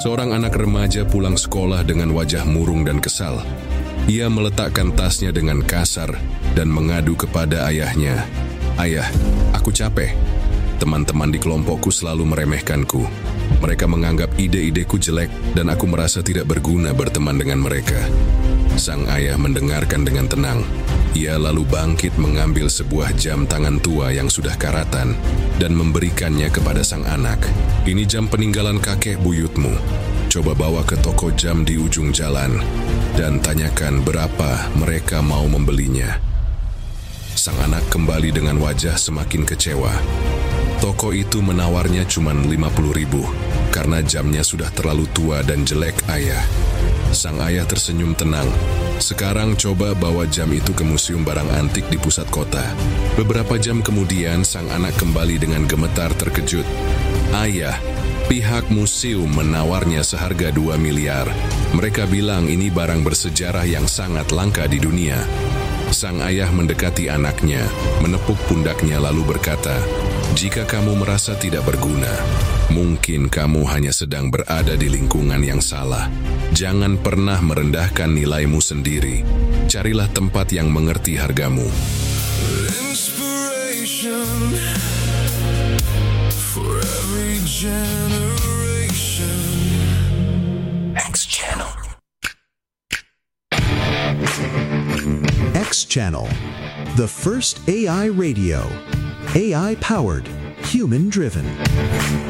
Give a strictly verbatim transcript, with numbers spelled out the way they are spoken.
Seorang anak remaja pulang sekolah dengan wajah murung dan kesal. Ia meletakkan tasnya dengan kasar dan mengadu kepada ayahnya. "Ayah, aku capek. Teman-teman di kelompokku selalu meremehkanku. Mereka menganggap ide-ideku jelek dan aku merasa tidak berguna berteman dengan mereka." Sang ayah mendengarkan dengan tenang. Ia lalu bangkit mengambil sebuah jam tangan tua yang sudah karatan dan memberikannya kepada sang anak. "Ini jam peninggalan kakek buyutmu. Coba bawa ke toko jam di ujung jalan dan tanyakan berapa mereka mau membelinya." Sang anak kembali dengan wajah semakin kecewa. Toko itu menawarnya cuma lima puluh ribu karena jamnya sudah terlalu tua dan jelek, ayah. Sang ayah tersenyum tenang. "Sekarang coba bawa jam itu ke museum barang antik di pusat kota." Beberapa jam kemudian, sang anak kembali dengan gemetar terkejut. "Ayah, pihak museum menawarnya seharga dua miliar. Mereka bilang ini barang bersejarah yang sangat langka di dunia." Sang ayah mendekati anaknya, menepuk pundaknya lalu berkata, "Jika kamu merasa tidak berguna, mungkin kamu hanya sedang berada di lingkungan yang salah. Jangan pernah merendahkan nilaimu sendiri. Carilah tempat yang mengerti hargamu." Inspiration for every generation. X Channel. X Channel, the first A I radio. A I-powered, human-driven.